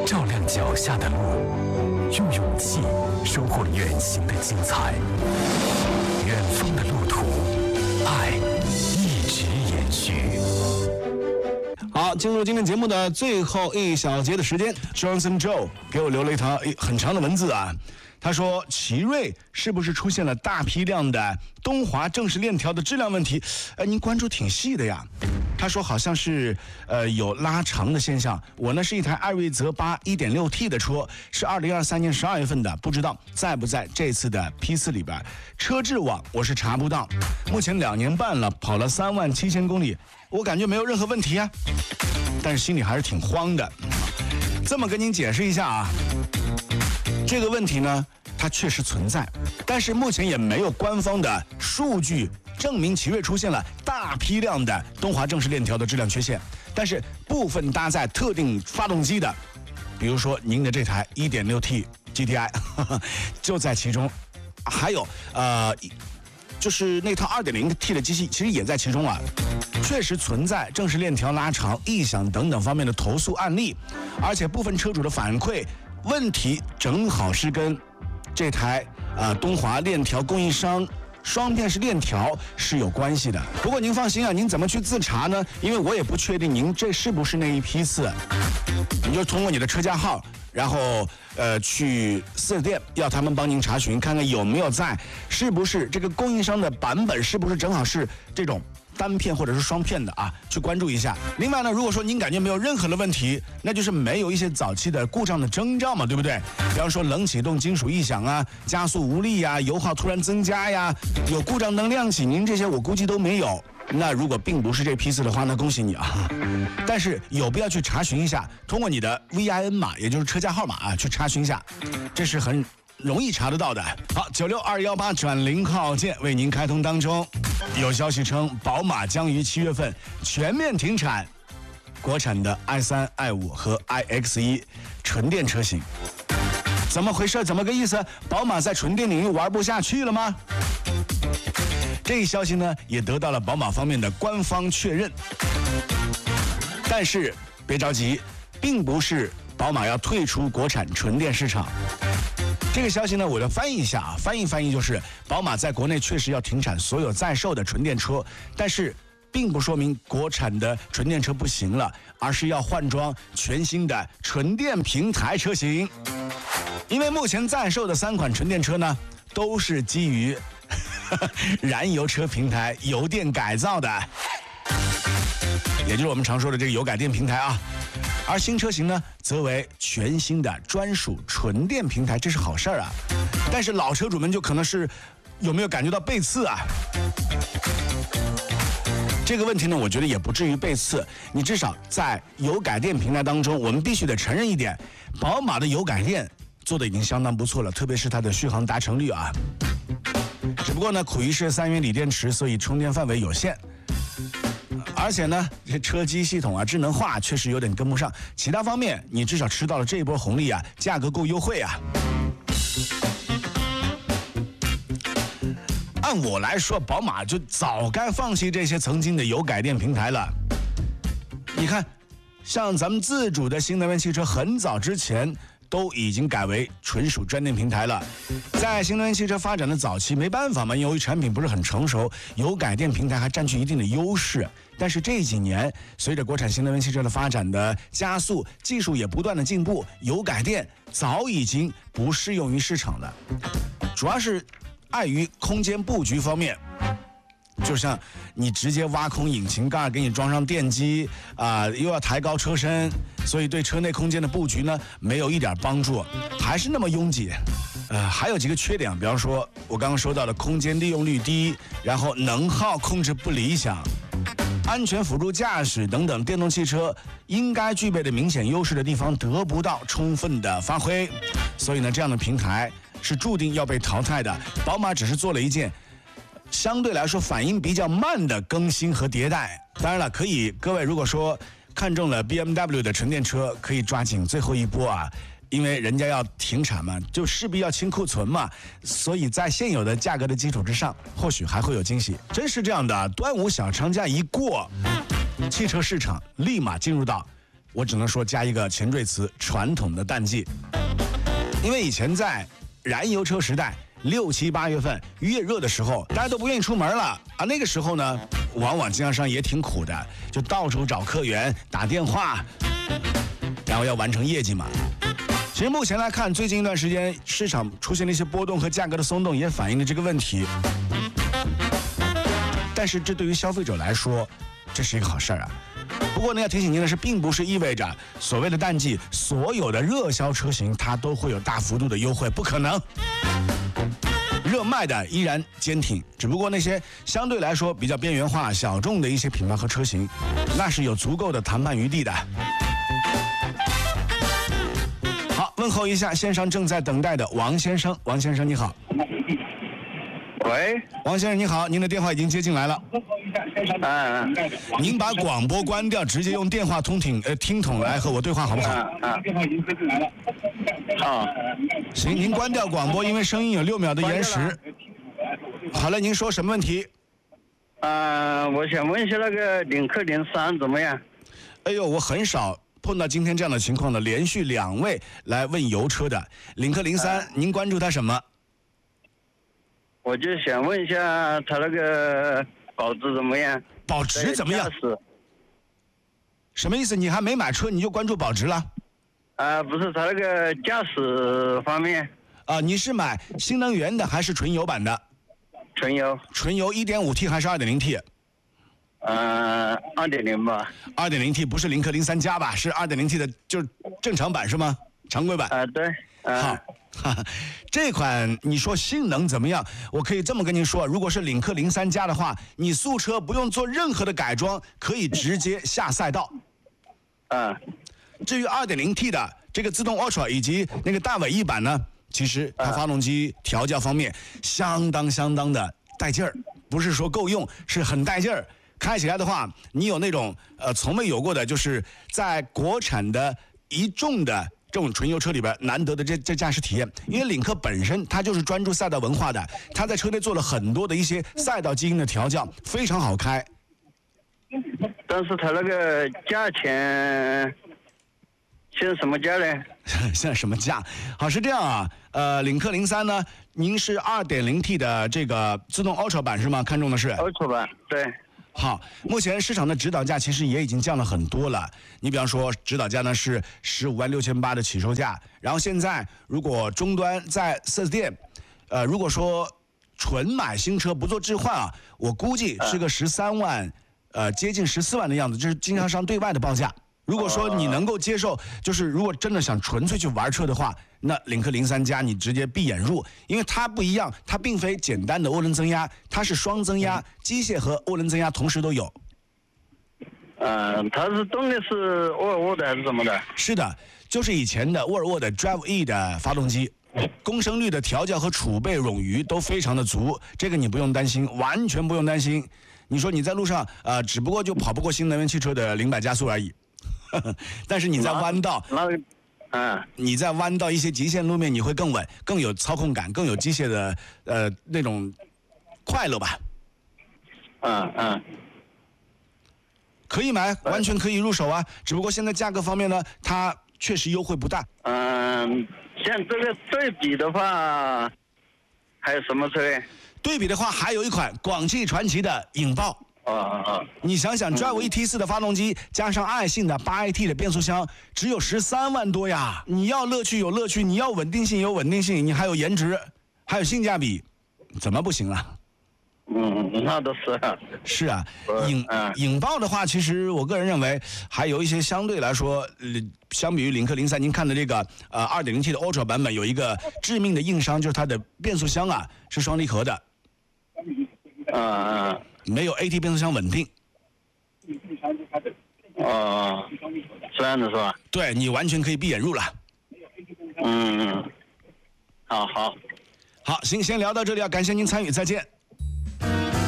照亮脚下的路，用勇气收获远行的精彩。远方的路途，爱一直延续。 好，进入今天节目的最后一小节的时间 ，Johnson Joe 给我留了一条很长的文字啊。他说：“奇瑞是不是出现了大批量的东华正时链条的质量问题？您关注挺细的呀。”他说好像是有拉长的现象。我呢是一台艾瑞泽8 1.6T 的车，是2023年12月份的，不知道在不在这次的批次里边。车质网我是查不到，目前2年半了，跑了37000公里，我感觉没有任何问题啊，但是心里还是挺慌的。这么跟您解释一下啊，这个问题呢它确实存在，但是目前也没有官方的数据证明奇瑞出现了大批量的东华正时链条的质量缺陷，但是部分搭载特定发动机的，比如说您的这台 1.6T GTI 就在其中，还有就是那套 2.0T 的机器其实也在其中啊，确实存在正时链条拉长、异响等等方面的投诉案例，而且部分车主的反馈问题正好是跟这台东华链条供应商双片式链条是有关系的。不过您放心啊，您怎么去自查呢？因为我也不确定您这是不是那一批次，你就通过你的车架号，然后去4S店要他们帮您查询，看看有没有在，是不是这个供应商的版本是不是正好是这种单片或者是双片的啊，去关注一下。另外呢，如果说您感觉没有任何的问题，那就是没有一些早期的故障的征兆嘛，对不对？比方说冷启动金属异响啊，加速无力呀，油耗突然增加呀，有故障灯亮起，您这些我估计都没有。那如果并不是这批次的话，那恭喜你啊！但是有必要去查询一下，通过你的 VIN 码，也就是车架号码啊，去查询一下，这是很容易查得到的。好，96218转0号键为您开通当中。有消息称，宝马将于7月份全面停产国产的 i3、i5 和 iX1 纯电车型。怎么回事？怎么个意思？宝马在纯电领域玩不下去了吗？这一消息呢，也得到了宝马方面的官方确认。但是别着急，并不是宝马要退出国产纯电市场。这个消息呢，我要翻译一下啊，翻译就是宝马在国内确实要停产所有在售的纯电车，但是并不说明国产的纯电车不行了，而是要换装全新的纯电平台车型。因为目前在售的3款纯电车呢，都是基于燃油车平台油电改造的，也就是我们常说的这个油改电平台啊。而新车型呢，则为全新的专属纯电平台，这是好事儿啊。但是老车主们就可能是有没有感觉到背刺啊？这个问题呢，我觉得也不至于背刺。你至少在油改电平台当中，我们必须得承认一点，宝马的油改电做的已经相当不错了，特别是它的续航达成率啊。只不过呢，苦于是3元锂电池，所以充电范围有限。而且呢，这车机系统啊，智能化确实有点跟不上。其他方面，你至少吃到了这一波红利啊，价格够优惠啊。按我来说，宝马就早该放弃这些曾经的油改电平台了。你看，像咱们自主的新能源汽车，很早之前都已经改为纯属专电平台了。在新能源汽车发展的早期，没办法嘛，由于产品不是很成熟，油改电平台还占据一定的优势。但是这几年，随着国产新能源汽车的发展的加速，技术也不断的进步，油改电早已经不适用于市场了。主要是碍于空间布局方面，就像你直接挖空引擎盖，给你装上电机又要抬高车身，所以对车内空间的布局呢，没有一点帮助，还是那么拥挤。还有几个缺点，比方说我刚刚说到的空间利用率低，然后能耗控制不理想，安全辅助驾驶等等电动汽车应该具备的明显优势的地方得不到充分的发挥，所以呢，这样的平台是注定要被淘汰的。宝马只是做了一件相对来说反应比较慢的更新和迭代。当然了，各位如果说看中了 BMW 的纯电车，可以抓紧最后一波啊。因为人家要停产嘛，就势必要清库存嘛，所以在现有的价格的基础之上，或许还会有惊喜。真是这样的，端午小长假一过，汽车市场立马进入到我只能说加一个前缀词：传统的淡季。因为以前在燃油车时代，6、7、8月份越热的时候，大家都不愿意出门了啊。那个时候呢，往往经销商也挺苦的，就到处找客源、打电话，然后要完成业绩嘛。其实目前来看，最近一段时间市场出现了一些波动和价格的松动，也反映了这个问题。但是这对于消费者来说，这是一个好事儿啊。不过呢，要提醒您的是，并不是意味着所谓的淡季，所有的热销车型它都会有大幅度的优惠，不可能。热卖的依然坚挺，只不过那些相对来说比较边缘化、小众的一些品牌和车型，那是有足够的谈判余地的。好，问候一下线上正在等待的王先生。王先生你好。 喂， 王先生你好，您的电话已经接进来了。您把广播关掉，直接用电话听筒来和我对话好不好？ 电话已经接进来了。好， 行，您关掉广播，因为声音有6秒的延时。好了，您说什么问题？ 我想问一下那个领克03怎么样？ 哎呦，我很少碰到今天这样的情况的，连续2位来问油车的。领克03，您关注它什么？ 我就想问一下它那个保值怎么样？ 保值怎么样？什么意思？你还没买车你就关注保值了？ 不是，它那个驾驶方面。 你是买新能源的还是纯油版的？ 纯油。 纯油 1.5T 还是 2.0T？ 2.0吧。 2.0T 不是领克03加吧？是 2.0T 的，就是正常版是吗？常规版。 对。 好。这款你说性能怎么样？我可以这么跟您说，如果是领克03加的话，你素车不用做任何的改装，可以直接下赛道。至于 2.0T 的这个自动 Ultra 以及那个大尾翼版呢，其实它发动机调教方面相当的带劲儿，不是说够用，是很带劲儿。开起来的话，你有那种从未有过的，就是在国产的一众的这种纯油车里边难得的这驾驶体验。因为领克本身它就是专注赛道文化的，它在车内做了很多的一些赛道基因的调教，非常好开。 但是它那个价钱现在什么价呢？ 现在什么价？好，是这样啊，领克03呢，您是 2.0T 的这个自动 Ultra 版是吗？看中的是 Ultra 版，对。 好，目前市场的指导价其实也已经降了很多了。你比方说，指导价呢是156800的起售价，然后现在如果终端在4S店，如果说纯买新车不做置换啊，我估计是个13万，接近14万的样子，这是经销商对外的报价。如果说你能够接受，就是如果真的想纯粹去玩车的话，那领克03加你直接闭眼入，因为它不一样，它并非简单的涡轮增压，它是双增压，机械和涡轮增压同时都有。 它是动力是沃尔沃的还是什么的？ 是的，就是以前的沃尔沃的 Drive E 的发动机，公升率的调教和储备冗余都非常的足，这个你不用担心，完全不用担心。你说你在路上只不过就跑不过新能源汽车的0-100加速而已。但是你在弯道，你在弯道一些极限路面，你会更稳，更有操控感，更有机械的那种快乐吧。可以买，完全可以入手啊。只不过现在价格方面呢，它确实优惠不大。 像这个对比的话，还有什么车？ 对比的话，还有一款广汽传祺的影豹。你想想，Drive E T4的发动机加上爱信的8AT 的变速箱，只有13万多呀！你要乐趣有乐趣，你要稳定性有稳定性，你还有颜值，还有性价比，怎么不行了？ 那都是。 是啊，影豹的话，其实我个人认为还有一些相对来说，相比于领克03，您看的这个2.0T 的 Ultra 版本有一个致命的硬伤，就是它的变速箱是双离合的。没有 AT 变速箱稳定。 这样的是吧？ 对，你完全可以闭眼入了。好，行，先聊到这里啊，感谢您参与，再见。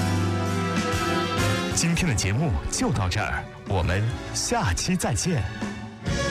今天的节目就到这儿，我们下期再见。